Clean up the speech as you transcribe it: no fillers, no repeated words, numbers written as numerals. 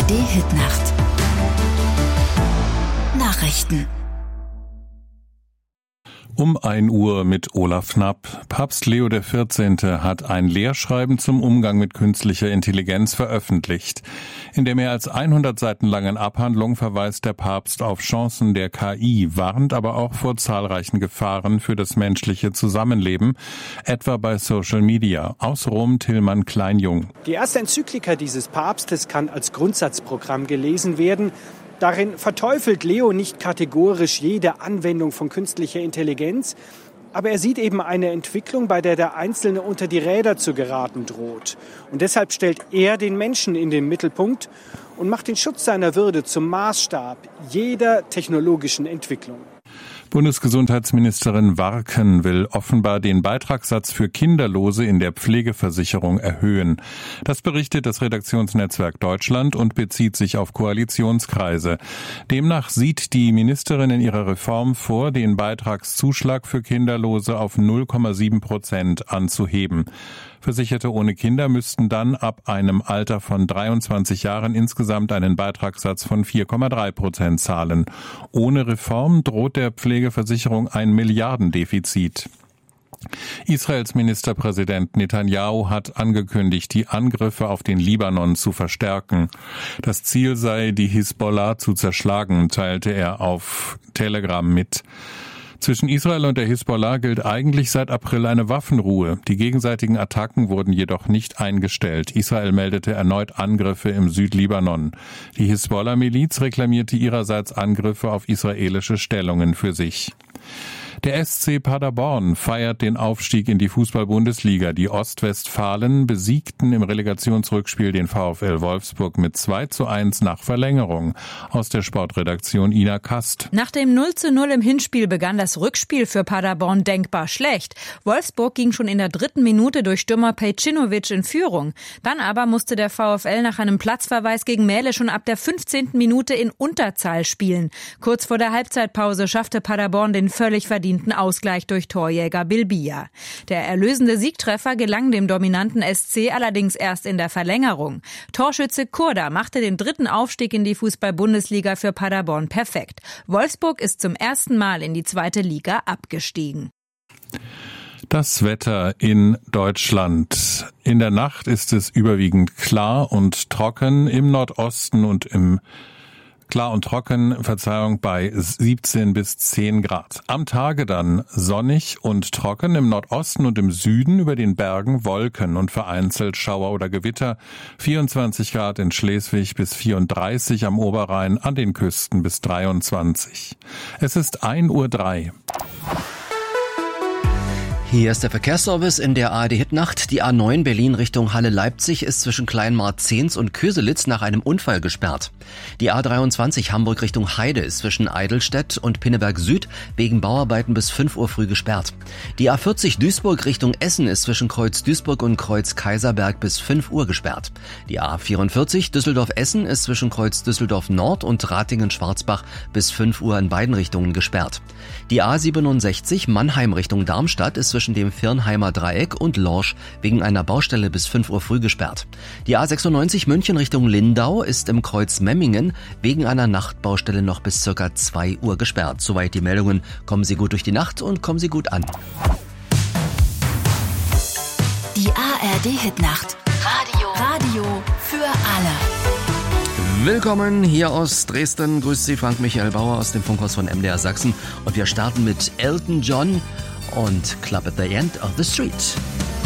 ARD-Hitnacht. Nachrichten. Um 1 Uhr mit Olaf Knapp. Papst Leo XIV. Hat ein Lehrschreiben zum Umgang mit künstlicher Intelligenz veröffentlicht. In der mehr als 100 Seiten langen Abhandlung verweist der Papst auf Chancen der KI, warnt aber auch vor zahlreichen Gefahren für das menschliche Zusammenleben, etwa bei Social Media. Aus Rom Tillmann Kleinjung. Die erste Enzyklika dieses Papstes kann als Grundsatzprogramm gelesen werden. Darin verteufelt Leo nicht kategorisch jede Anwendung von künstlicher Intelligenz, aber er sieht eben eine Entwicklung, bei der der Einzelne unter die Räder zu geraten droht. Und deshalb stellt er den Menschen in den Mittelpunkt und macht den Schutz seiner Würde zum Maßstab jeder technologischen Entwicklung. Bundesgesundheitsministerin Warken will offenbar den Beitragssatz für Kinderlose in der Pflegeversicherung erhöhen. Das berichtet das Redaktionsnetzwerk Deutschland und bezieht sich auf Koalitionskreise. Demnach sieht die Ministerin in ihrer Reform vor, den Beitragszuschlag für Kinderlose auf 0,7% anzuheben. Versicherte ohne Kinder müssten dann ab einem Alter von 23 Jahren insgesamt einen Beitragssatz von 4,3% zahlen. Ohne Reform droht der Pflegeversicherung ein Milliardendefizit. Israels Ministerpräsident Netanyahu hat angekündigt, die Angriffe auf den Libanon zu verstärken. Das Ziel sei, die Hisbollah zu zerschlagen, teilte er auf Telegram mit. Zwischen Israel und der Hisbollah gilt eigentlich seit April eine Waffenruhe. Die gegenseitigen Attacken wurden jedoch nicht eingestellt. Israel meldete erneut Angriffe im Südlibanon. Die Hisbollah-Miliz reklamierte ihrerseits Angriffe auf israelische Stellungen für sich. Der SC Paderborn feiert den Aufstieg in die Fußball-Bundesliga. Die Ostwestfalen besiegten im Relegationsrückspiel den VfL Wolfsburg mit 2:1 nach Verlängerung. Aus der Sportredaktion Ina Kast. Nach dem 0:0 im Hinspiel begann das Rückspiel für Paderborn denkbar schlecht. Wolfsburg ging schon in der 3. Minute durch Stürmer Pejcinovic in Führung. Dann aber musste der VfL nach einem Platzverweis gegen Mähle schon ab der 15. Minute in Unterzahl spielen. Kurz vor der Halbzeitpause schaffte Paderborn den völlig verdienten Ausgleich durch Torjäger Bilbia. Der erlösende Siegtreffer gelang dem dominanten SC allerdings erst in der Verlängerung. Torschütze Kurda machte den 3. Aufstieg in die Fußball-Bundesliga für Paderborn perfekt. Wolfsburg ist zum ersten Mal in die 2. Liga abgestiegen. Das Wetter in Deutschland. In der Nacht ist es überwiegend klar und trocken, im Nordosten und bei 17 bis 10 Grad. Am Tage dann sonnig und trocken, im Nordosten und im Süden über den Bergen Wolken und vereinzelt Schauer oder Gewitter. 24 Grad in Schleswig bis 34 am Oberrhein, an den Küsten bis 23. Es ist 1:03 Uhr. Hier ist der Verkehrsservice in der ARD-Hitnacht. Die A9 Berlin Richtung Halle-Leipzig ist zwischen Kleinmarzens und Köselitz nach einem Unfall gesperrt. Die A23 Hamburg Richtung Heide ist zwischen Eidelstedt und Pinneberg Süd wegen Bauarbeiten bis 5 Uhr früh gesperrt. Die A40 Duisburg Richtung Essen ist zwischen Kreuz Duisburg und Kreuz Kaiserberg bis 5 Uhr gesperrt. Die A44 Düsseldorf-Essen ist zwischen Kreuz Düsseldorf Nord und Ratingen-Schwarzbach bis 5 Uhr in beiden Richtungen gesperrt. Die A67 Mannheim Richtung Darmstadt ist zwischen dem Firnheimer Dreieck und Lorsch wegen einer Baustelle bis 5 Uhr früh gesperrt. Die A96 München Richtung Lindau ist im Kreuz Memmingen wegen einer Nachtbaustelle noch bis ca. 2 Uhr gesperrt. Soweit die Meldungen. Kommen Sie gut durch die Nacht und kommen Sie gut an. Die ARD-Hitnacht. Radio für alle. Willkommen hier aus Dresden. Grüßt Sie Frank Michael Bauer aus dem Funkhaus von MDR Sachsen. Und wir starten mit Elton John und Club at the End of the Street.